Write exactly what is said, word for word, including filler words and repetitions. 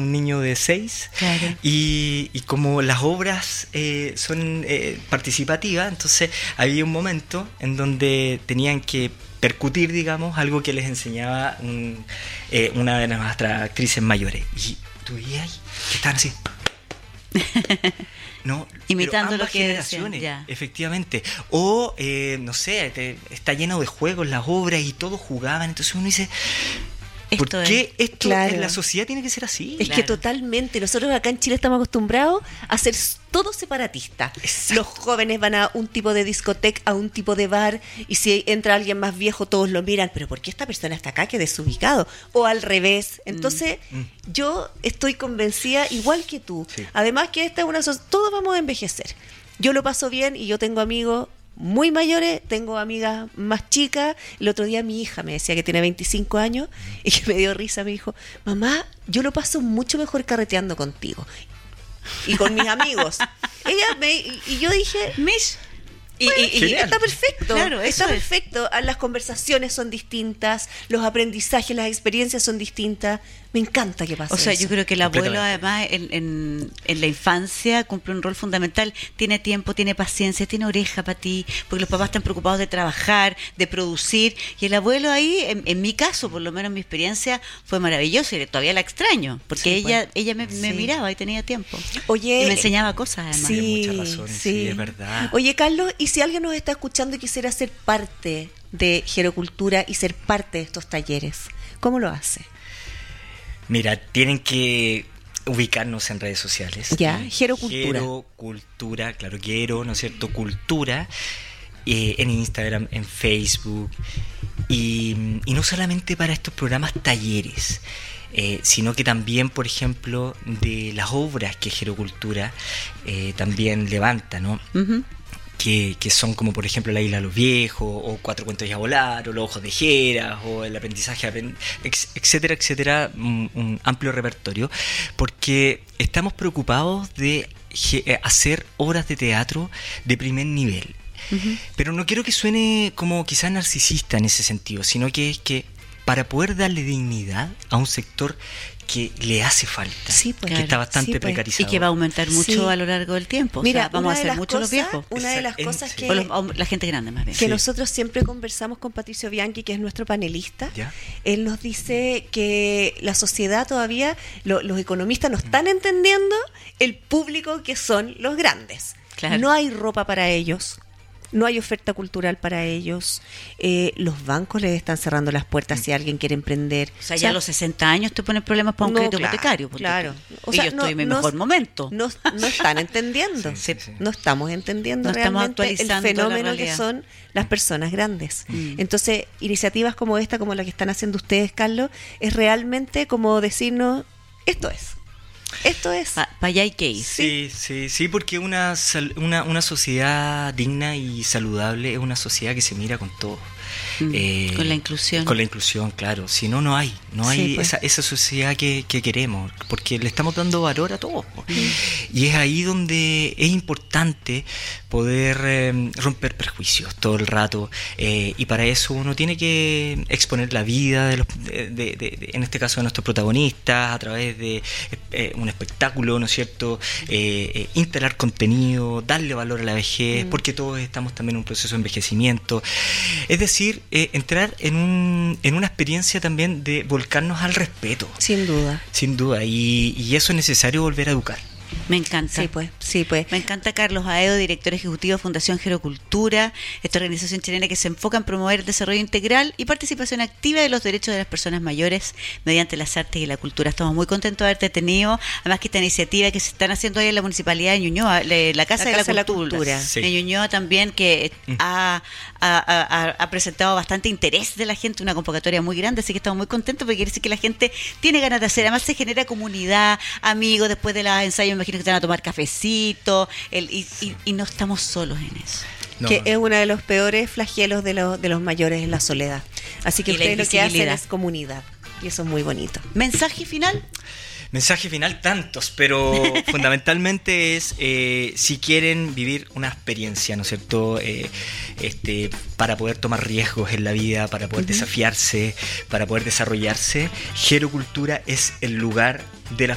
un niño de seis, claro. y, y como las obras eh, son eh, participativas, entonces había un momento en donde tenían que percutir, digamos, algo que les enseñaba un, eh, una de nuestras actrices mayores. Y tú veías que estaban así. No, imitando lo que generaciones, decían, efectivamente. O, eh, no sé, te, está lleno de juegos las obras y todos jugaban. Entonces uno dice, ¿por esto qué es, esto claro. en la sociedad tiene que ser así? Es claro. que totalmente. Nosotros acá en Chile estamos acostumbrados a ser todo separatista. Exacto. Los jóvenes van a un tipo de discoteca, a un tipo de bar, y si entra alguien más viejo, todos lo miran. Pero ¿por qué esta persona está acá? Qué desubicado. O al revés. Entonces, Mm. yo estoy convencida, igual que tú. Sí. Además que esta es una so- todos vamos a envejecer. Yo lo paso bien y yo tengo amigos muy mayores, tengo amigas más chicas. El otro día mi hija me decía que tiene veinticinco años y que me dio risa. Me dijo, mamá, yo lo paso mucho mejor carreteando contigo y con mis amigos. Ella me, y, y yo dije, Mish. Y, bueno, y- y- genial. está perfecto, Claro, eso está es. perfecto. Ah, las conversaciones son distintas, los aprendizajes, las experiencias son distintas. Me encanta que pase O sea, eso. yo creo que el abuelo Completamente. además en, en, en la infancia cumple un rol fundamental. Tiene tiempo, tiene paciencia, tiene oreja para ti, porque los papás están preocupados de trabajar, de producir, y el abuelo ahí, en, en mi caso, por lo menos en mi experiencia, fue maravilloso y todavía la extraño, porque Sí, ella pues. ella me, me Sí. miraba y tenía tiempo. Oye, Y me enseñaba cosas además. Sí, Tiene mucha razón, sí, es verdad. Oye, Carlos, ¿y si alguien nos está escuchando y quisiera ser parte de Gerocultura y ser parte de estos talleres? ¿Cómo lo hace? Mira, tienen que ubicarnos en redes sociales. Ya, Eh, Gerocultura. Gerocultura, claro, Gero, ¿no es cierto? Cultura, eh, en Instagram, en Facebook. Y, y no solamente para estos programas talleres, eh, sino que también, por ejemplo, de las obras que Gerocultura eh, también levanta, ¿no? Ujú. Que, que son como por ejemplo La Isla de los Viejos, o Cuatro Cuentos y a Volar, o Los Ojos de Jeras, o El Aprendizaje, Apren- ex- etcétera, etcétera, un, un amplio repertorio, porque estamos preocupados de ge- eh, hacer obras de teatro de primer nivel. Ujú. Pero no quiero que suene como quizás narcisista en ese sentido, sino que es que para poder darle dignidad a un sector que le hace falta, Sí, pues. que está bastante Sí, pues. precarizado. Y que va a aumentar mucho Sí. a lo largo del tiempo. Mira, o sea, vamos una a de hacer las mucho los cosas- viejos. Una de las Exacto. cosas Sí. que, O los- o la gente grande más bien. que Sí. nosotros siempre conversamos con Patricio Bianchi, que es nuestro panelista, ¿Ya? él nos dice que la sociedad todavía, lo- los economistas no están entendiendo el público que son los grandes. Claro. No hay ropa para ellos, no hay oferta cultural para ellos, eh, los bancos les están cerrando las puertas si alguien quiere emprender. O sea, ya a los sesenta años te ponen problemas para un No, crédito claro, hipotecario. ponte claro. tú. O y sea, yo estoy no- en mi no- mejor momento. No, no están entendiendo, Sí, sí. no estamos entendiendo No estamos realmente el actualizando la fenómeno que realidad. son las personas grandes. Mm. Entonces, iniciativas como esta, como la que están haciendo ustedes, Carlos, es realmente como decirnos, esto es, esto es. Para allá hay que ir. Sí, sí, sí, porque una, sal- una, una sociedad digna y saludable es una sociedad que se mira con todo. Mm, con la inclusión. Con la inclusión, claro. Si no, no hay. No hay Sí, pues. esa, esa sociedad que, que queremos, porque le estamos dando valor a todos. Y es ahí donde es importante poder eh, romper prejuicios todo el rato. eh, y para eso uno tiene que exponer la vida, de los, de, de- de- de- en este caso de nuestros protagonistas, a través de eh, un espectáculo, ¿no es cierto? Eh, eh, instalar contenido, darle valor a la vejez, Mm. porque todos estamos también en un proceso de envejecimiento. Es decir, eh, entrar en, un, en una experiencia también de volcarnos al respeto, Sin duda. sin duda, y, y eso es necesario volver a educar. Me encanta. Sí, pues, sí, pues. Me encanta Carlos Aedo, director ejecutivo de Fundación Gerocultura, esta organización chilena que se enfoca en promover el desarrollo integral y participación activa de los derechos de las personas mayores mediante las artes y la cultura. Estamos muy contentos de haberte tenido, además que esta iniciativa que se están haciendo ahí en la Municipalidad de Ñuñoa, le- la Casa, La de, Casa de la la Cultura, Cultura. Sí. de Ñuñoa también, que Mm. ha, ha- ha- ha presentado bastante interés de la gente, una convocatoria muy grande, así que estamos muy contentos porque quiere decir que la gente tiene ganas de hacer, además se genera comunidad, amigos, después de los ensayos me imagino que te van a tomar cafecito, el, y, y- y no estamos solos en eso. No, que no. es uno de los peores flagelos de, los de los mayores, es la soledad. Así que Y la ustedes lo que hacen invisibilidad. es comunidad. Y eso es muy bonito. ¿Mensaje final? Mensaje final, tantos, pero fundamentalmente es eh, si quieren vivir una experiencia, ¿no es cierto? Eh, este, para poder tomar riesgos en la vida, para poder desafiarse, para poder desarrollarse, Gerocultura es el lugar de la